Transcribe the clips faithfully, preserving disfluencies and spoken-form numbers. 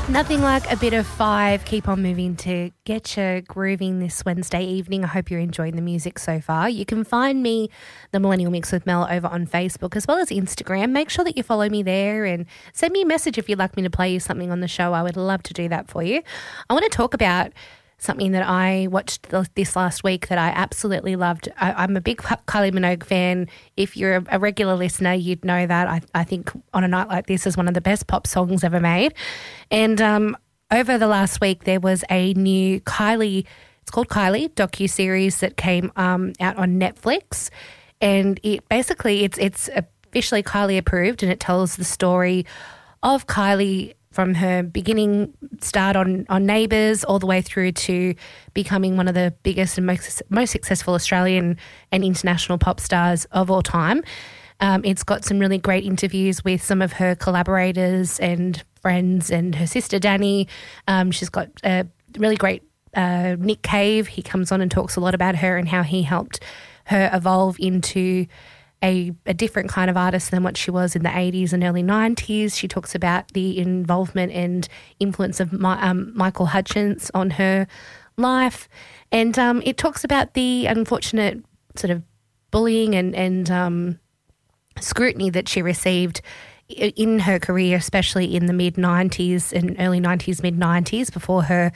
Nothing like a bit of Five. Keep on moving to get you grooving this Wednesday evening. I hope you're enjoying the music so far. You can find me, The Millennial Mix with Mel, over on Facebook as well as Instagram. Make sure that you follow me there and send me a message if you'd like me to play you something on the show. I would love to do that for you. I want to talk about something that I watched this last week that I absolutely loved. I, I'm a big Kylie Minogue fan. If you're a regular listener, you'd know that. I, I think On a Night Like This is one of the best pop songs ever made. And um, over the last week, there was a new Kylie, it's called Kylie, docu-series that came um, out on Netflix. And it basically, it's it's officially Kylie approved, and it tells the story of Kylie from her beginning start on, on Neighbours all the way through to becoming one of the biggest and most, most successful Australian and international pop stars of all time. Um, it's got some really great interviews with some of her collaborators and friends and her sister Danny. Um, she's got a really great uh, Nick Cave. He comes on and talks a lot about her and how he helped her evolve into A, a different kind of artist than what she was in the eighties and early nineties. She talks about the involvement and influence of my, um, Michael Hutchence on her life. And um, it talks about the unfortunate sort of bullying and, and um, scrutiny that she received in her career, especially in the mid-nineties and early nineties, mid-nineties, before her,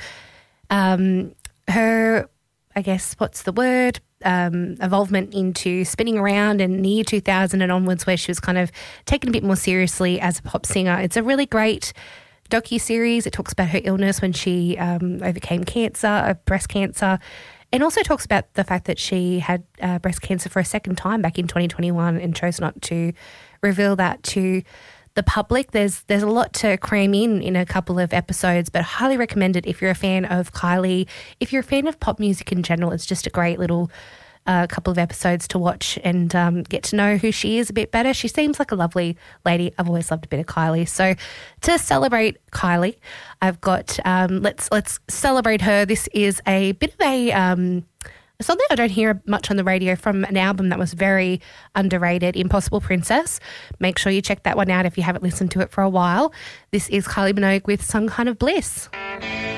um, her, I guess, what's the word, Um, involvement into spinning around in the year two thousand and onwards, where she was kind of taken a bit more seriously as a pop singer. It's a really great docu-series. It talks about her illness when she um, overcame cancer, uh, breast cancer, and also talks about the fact that she had uh, breast cancer for a second time back in twenty twenty-one and chose not to reveal that to the public. There's there's a lot to cram in in a couple of episodes, but highly recommend it if you're a fan of Kylie. If you're a fan of pop music in general, it's just a great little uh, couple of episodes to watch and um, get to know who she is a bit better. She seems like a lovely lady. I've always loved a bit of Kylie. So to celebrate Kylie, I've got um, let's let's celebrate her. This is a bit of a um, something I don't hear much on the radio from an album that was very underrated, Impossible Princess. Make sure you check that one out if you haven't listened to it for a while. This is Kylie Minogue with Some Kind of Bliss.